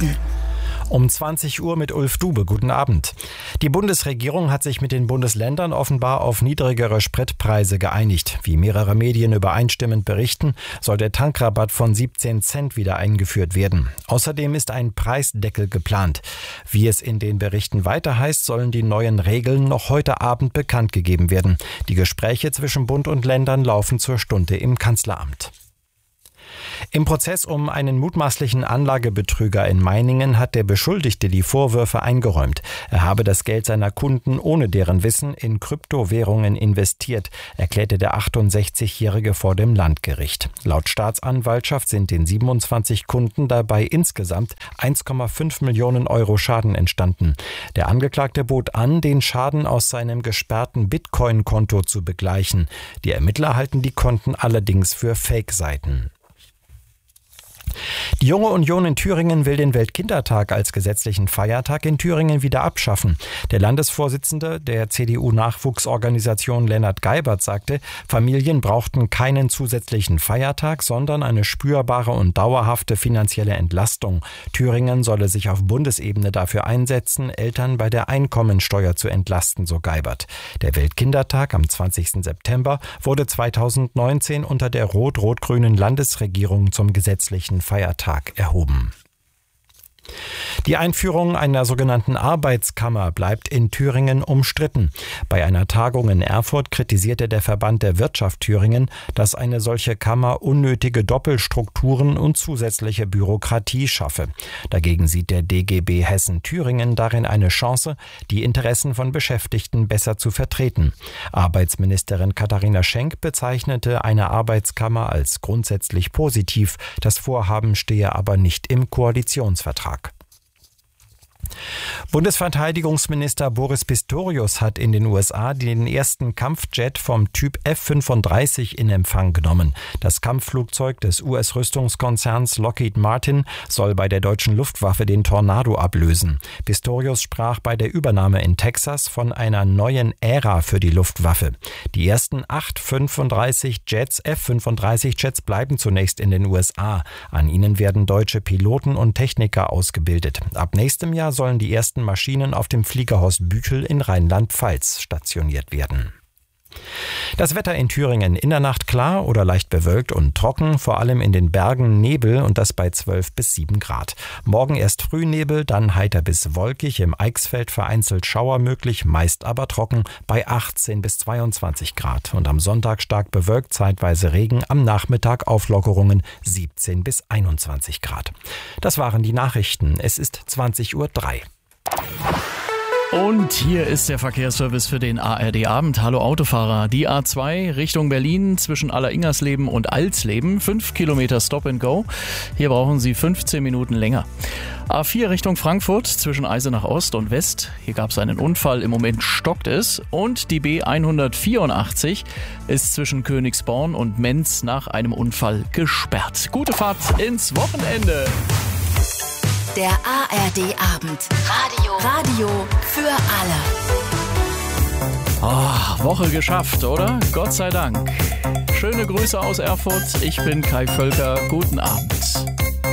Um 20 Uhr mit Ulf Dube. Guten Abend. Die Bundesregierung hat sich mit den Bundesländern offenbar auf niedrigere Spritpreise geeinigt. Wie mehrere Medien übereinstimmend berichten, soll der Tankrabatt von 17 Cent wieder eingeführt werden. Außerdem ist ein Preisdeckel geplant. Wie es in den Berichten weiter heißt, sollen die neuen Regeln noch heute Abend bekannt gegeben werden. Die Gespräche zwischen Bund und Ländern laufen zur Stunde im Kanzleramt. Im Prozess um einen mutmaßlichen Anlagebetrüger in Meiningen hat der Beschuldigte die Vorwürfe eingeräumt. Er habe das Geld seiner Kunden ohne deren Wissen in Kryptowährungen investiert, erklärte der 68-Jährige vor dem Landgericht. Laut Staatsanwaltschaft sind den 27 Kunden dabei insgesamt 1,5 Millionen Euro Schaden entstanden. Der Angeklagte bot an, den Schaden aus seinem gesperrten Bitcoin-Konto zu begleichen. Die Ermittler halten die Konten allerdings für Fake-Seiten. Die Junge Union in Thüringen will den Weltkindertag als gesetzlichen Feiertag in Thüringen wieder abschaffen. Der Landesvorsitzende der CDU-Nachwuchsorganisation Lennart Geibert sagte, Familien brauchten keinen zusätzlichen Feiertag, sondern eine spürbare und dauerhafte finanzielle Entlastung. Thüringen solle sich auf Bundesebene dafür einsetzen, Eltern bei der Einkommensteuer zu entlasten, so Geibert. Der Weltkindertag am 20. September wurde 2019 unter der rot-rot-grünen Landesregierung zum gesetzlichen Feiertag erhoben. Die Einführung einer sogenannten Arbeitskammer bleibt in Thüringen umstritten. Bei einer Tagung in Erfurt kritisierte der Verband der Wirtschaft Thüringen, dass eine solche Kammer unnötige Doppelstrukturen und zusätzliche Bürokratie schaffe. Dagegen sieht der DGB Hessen-Thüringen darin eine Chance, die Interessen von Beschäftigten besser zu vertreten. Arbeitsministerin Katharina Schenk bezeichnete eine Arbeitskammer als grundsätzlich positiv. Das Vorhaben stehe aber nicht im Koalitionsvertrag. Bundesverteidigungsminister Boris Pistorius hat in den USA den ersten Kampfjet vom Typ F-35 in Empfang genommen. Das Kampfflugzeug des US-Rüstungskonzerns Lockheed Martin soll bei der deutschen Luftwaffe den Tornado ablösen. Pistorius sprach bei der Übernahme in Texas von einer neuen Ära für die Luftwaffe. Die ersten 8 F-35-Jets bleiben zunächst in den USA. An ihnen werden deutsche Piloten und Techniker ausgebildet. Ab nächstem Jahr sollen die ersten Maschinen auf dem Fliegerhorst Büchel in Rheinland-Pfalz stationiert werden. Das Wetter in Thüringen: in der Nacht klar oder leicht bewölkt und trocken, vor allem in den Bergen Nebel und das bei 12 bis 7 Grad. Morgen erst Frühnebel, dann heiter bis wolkig, im Eichsfeld vereinzelt Schauer möglich, meist aber trocken bei 18 bis 22 Grad. Und am Sonntag stark bewölkt, zeitweise Regen, am Nachmittag Auflockerungen 17 bis 21 Grad. Das waren die Nachrichten. Es ist 20:03 Uhr. Und hier ist der Verkehrsservice für den ARD-Abend. Hallo Autofahrer. Die A2 Richtung Berlin zwischen Alleringersleben und Alsleben. 5 Kilometer Stop and Go. Hier brauchen Sie 15 Minuten länger. A4 Richtung Frankfurt zwischen Eisenach Ost und West. Hier gab es einen Unfall. Im Moment stockt es. Und die B184 ist zwischen Königsborn und Menz nach einem Unfall gesperrt. Gute Fahrt ins Wochenende. Der ARD-Abend. Radio für alle. Woche geschafft, oder? Gott sei Dank. Schöne Grüße aus Erfurt. Ich bin Kai Völker. Guten Abend.